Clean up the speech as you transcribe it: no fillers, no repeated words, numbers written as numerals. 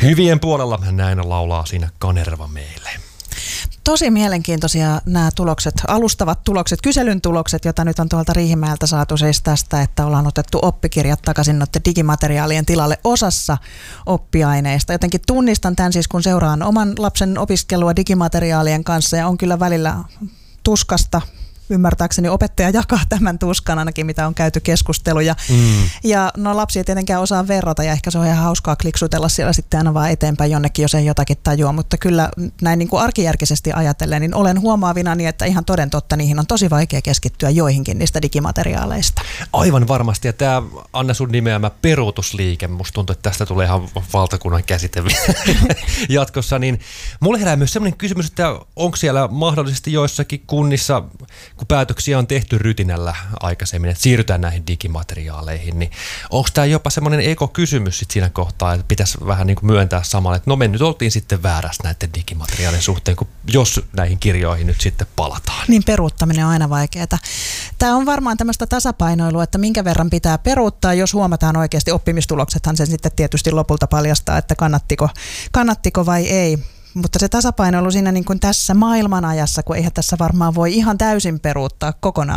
Hyvien puolella näin laulaa siinä Kanerva meille. Tosi mielenkiintoisia nämä tulokset, alustavat tulokset, kyselyn tulokset, joita nyt on tuolta Riihimäeltä saatu siis tästä, että ollaan otettu oppikirjat takaisin noiden digimateriaalien tilalle osassa oppiaineista. Jotenkin tunnistan tämän siis, kun seuraan oman lapsen opiskelua digimateriaalien kanssa ja on kyllä välillä tuskasta. Ymmärtääkseni opettaja jakaa tämän tuskan ainakin, mitä on käyty keskusteluja. Ja no lapsi ei tietenkään osaa verrata ja ehkä se on ihan hauskaa kliksutella siellä sitten aina vaan eteenpäin jonnekin, jos ei jotakin tajua. Mutta kyllä näin niin kuin arkijärkisesti ajatellen, niin olen huomaavinani, että ihan toden totta niihin on tosi vaikea keskittyä joihinkin niistä digimateriaaleista. Aivan varmasti. Ja tämä Anna sun nimeämä peruutusliike, musta tuntuu, että tästä tulee ihan valtakunnan käsite jatkossa. Niin mulle herää myös sellainen kysymys, että onko siellä mahdollisesti joissakin kunnissa, kun päätöksiä on tehty rytinällä aikaisemmin, että siirrytään näihin digimateriaaleihin, niin onko tämä jopa semmoinen ekokysymys sit siinä kohtaa, että pitäisi vähän niin kuin myöntää samalla, että no me nyt oltiin sitten väärässä näiden digimateriaalien suhteen, jos näihin kirjoihin nyt sitten palataan. Niin peruuttaminen on aina vaikeaa. Tämä on varmaan tämmöistä tasapainoilua, että minkä verran pitää peruuttaa, jos huomataan oikeasti oppimistuloksethan sen sitten tietysti lopulta paljastaa, että kannattiko vai ei. Mutta se tasapainoilu siinä niin kuin tässä maailmanajassa, kun eihän tässä varmaan voi ihan täysin peruuttaa kokonaan